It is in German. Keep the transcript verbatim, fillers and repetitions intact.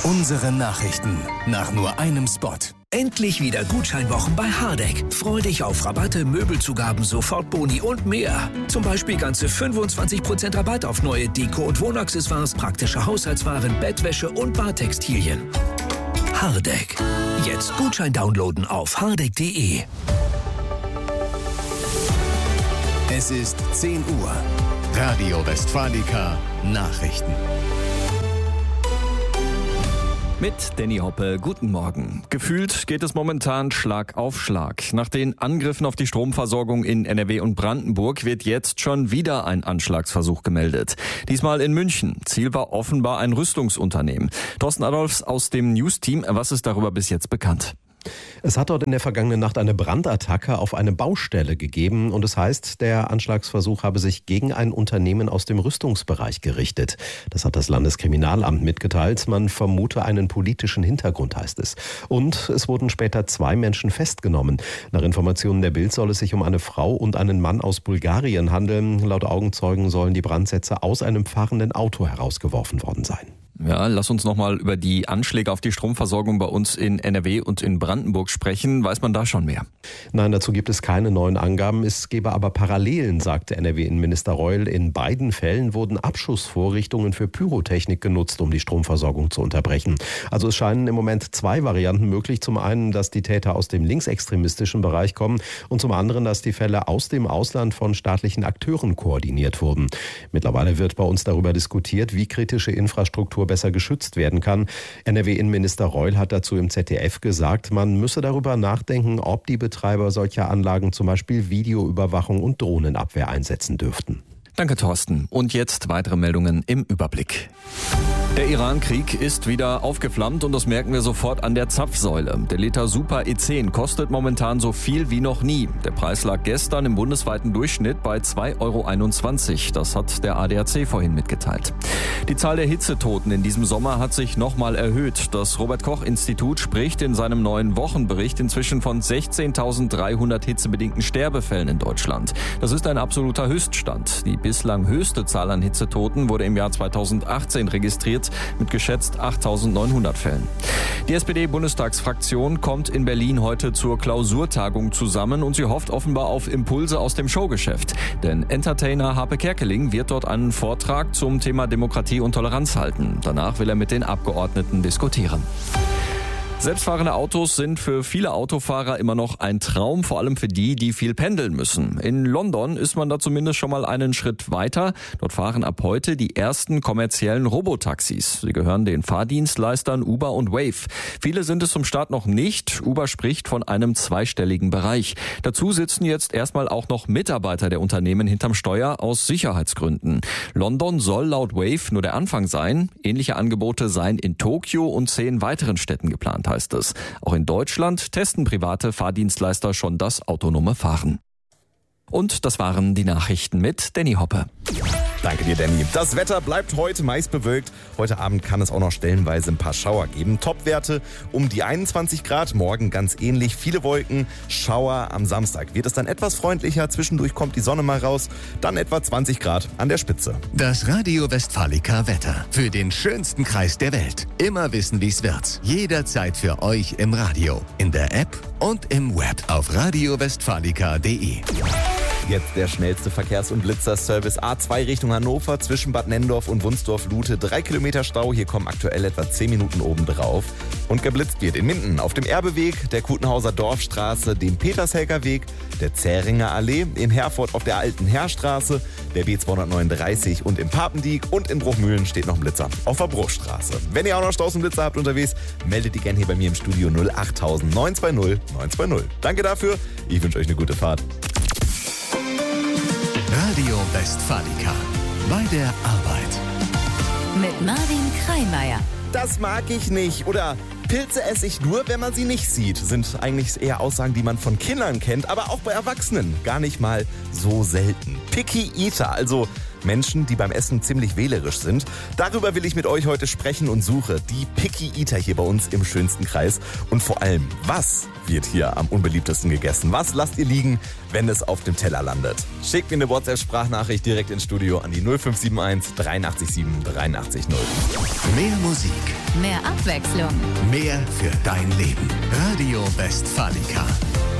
Unsere Nachrichten nach nur einem Spot. Endlich wieder Gutscheinwochen bei Hardegg. Freu dich auf Rabatte, Möbelzugaben, Sofortboni und mehr. Zum Beispiel ganze fünfundzwanzig Prozent Rabatt auf neue Deko- und Wohnaccessoires, praktische Haushaltswaren, Bettwäsche und Badtextilien. Hardegg. Jetzt Gutschein downloaden auf hardegg punkt de. Es ist zehn Uhr. Radio Westfalica Nachrichten. Mit Danny Hoppe, guten Morgen. Gefühlt geht es momentan Schlag auf Schlag. Nach den Angriffen auf die Stromversorgung in N R W und Brandenburg wird jetzt schon wieder ein Anschlagsversuch gemeldet. Diesmal in München. Ziel war offenbar ein Rüstungsunternehmen. Thorsten Adolfs aus dem News-Team. Was ist darüber bis jetzt bekannt? Es hat dort in der vergangenen Nacht eine Brandattacke auf eine Baustelle gegeben und es heißt, der Anschlagsversuch habe sich gegen ein Unternehmen aus dem Rüstungsbereich gerichtet. Das hat das Landeskriminalamt mitgeteilt. Man vermute einen politischen Hintergrund, heißt es. Und es wurden später zwei Menschen festgenommen. Nach Informationen der Bild soll es sich um eine Frau und einen Mann aus Bulgarien handeln. Laut Augenzeugen sollen die Brandsätze aus einem fahrenden Auto herausgeworfen worden sein. Ja, lass uns nochmal über die Anschläge auf die Stromversorgung bei uns in N R W und in Brandenburg sprechen. Weiß man da schon mehr? Nein, dazu gibt es keine neuen Angaben. Es gebe aber Parallelen, sagte N R W-Innenminister Reul. In beiden Fällen wurden Abschussvorrichtungen für Pyrotechnik genutzt, um die Stromversorgung zu unterbrechen. Also es scheinen im Moment zwei Varianten möglich. Zum einen, dass die Täter aus dem linksextremistischen Bereich kommen und zum anderen, dass die Fälle aus dem Ausland von staatlichen Akteuren koordiniert wurden. Mittlerweile wird bei uns darüber diskutiert, wie kritische Infrastruktur besser geschützt werden kann. N R W-Innenminister Reul hat dazu im Z D F gesagt, man müsse darüber nachdenken, ob die Betreiber solcher Anlagen zum Beispiel Videoüberwachung und Drohnenabwehr einsetzen dürften. Danke, Thorsten. Und jetzt weitere Meldungen im Überblick. Der Iran-Krieg ist wieder aufgeflammt und das merken wir sofort an der Zapfsäule. Der Liter Super E zehn kostet momentan so viel wie noch nie. Der Preis lag gestern im bundesweiten Durchschnitt bei zwei Euro einundzwanzig. Das hat der A D A C vorhin mitgeteilt. Die Zahl der Hitzetoten in diesem Sommer hat sich nochmal erhöht. Das Robert-Koch-Institut spricht in seinem neuen Wochenbericht inzwischen von sechzehntausenddreihundert hitzebedingten Sterbefällen in Deutschland. Das ist ein absoluter Höchststand. Die bislang höchste Zahl an Hitzetoten wurde im Jahr zweitausendachtzehn registriert mit geschätzt achttausendneunhundert Fällen. Die S P D-Bundestagsfraktion kommt in Berlin heute zur Klausurtagung zusammen und sie hofft offenbar auf Impulse aus dem Showgeschäft. Denn Entertainer Harpe Kerkeling wird dort einen Vortrag zum Thema Demokratie und Toleranz halten. Danach will er mit den Abgeordneten diskutieren. Selbstfahrende Autos sind für viele Autofahrer immer noch ein Traum, vor allem für die, die viel pendeln müssen. In London ist man da zumindest schon mal einen Schritt weiter. Dort fahren ab heute die ersten kommerziellen Robotaxis. Sie gehören den Fahrdienstleistern Uber und Wave. Viele sind es zum Start noch nicht. Uber spricht von einem zweistelligen Bereich. Dazu sitzen jetzt erstmal auch noch Mitarbeiter der Unternehmen hinterm Steuer aus Sicherheitsgründen. London soll laut Wave nur der Anfang sein. Ähnliche Angebote seien in Tokio und zehn weiteren Städten geplant, heißt es. Auch in Deutschland testen private Fahrdienstleister schon das autonome Fahren. Und das waren die Nachrichten mit Danny Hoppe. Danke dir, Danny. Das Wetter bleibt heute meist bewölkt. Heute Abend kann es auch noch stellenweise ein paar Schauer geben. Topwerte um die einundzwanzig Grad, morgen ganz ähnlich. Viele Wolken, Schauer. Am Samstag wird es dann etwas freundlicher. Zwischendurch kommt die Sonne mal raus. Dann etwa zwanzig Grad an der Spitze. Das Radio Westfalica Wetter für den schönsten Kreis der Welt. Immer wissen, wie es wird. Jederzeit für euch im Radio, in der App und im Web auf radio westfalica punkt de. Jetzt der schnellste Verkehrs- und Blitzerservice A zwei Richtung Hannover zwischen Bad Nenndorf und Wunsdorf-Lute. Drei Kilometer Stau, hier kommen aktuell etwa zehn Minuten obendrauf. Und geblitzt wird in Minden auf dem Erbeweg, der Kutenhauser Dorfstraße, dem Petershelker Weg, der Zähringer Allee, in Herford auf der Alten Heerstraße, der B zweihundertneununddreißig und im Papendiek und in Bruchmühlen steht noch ein Blitzer auf der Bruchstraße. Wenn ihr auch noch Staus und Blitzer habt unterwegs, meldet die gerne hier bei mir im Studio null acht neun zwei null neun zwei null. Danke dafür, ich wünsche euch eine gute Fahrt. Radio Westfalica. Bei der Arbeit. Mit Marvin Kreimeier. Das mag ich nicht. Oder Pilze esse ich nur, wenn man sie nicht sieht. Sind eigentlich eher Aussagen, die man von Kindern kennt, aber auch bei Erwachsenen gar nicht mal so selten. Picky Eater, also Menschen, die beim Essen ziemlich wählerisch sind. Darüber will ich mit euch heute sprechen und suche die Picky Eater hier bei uns im schönsten Kreis. Und vor allem, was wird hier am unbeliebtesten gegessen? Was lasst ihr liegen, wenn es auf dem Teller landet? Schickt mir eine WhatsApp-Sprachnachricht direkt ins Studio an die null fünf sieben eins drei acht sieben drei acht null. Mehr Musik, Mehr Abwechslung. Mehr für dein Leben. Radio Westfalica.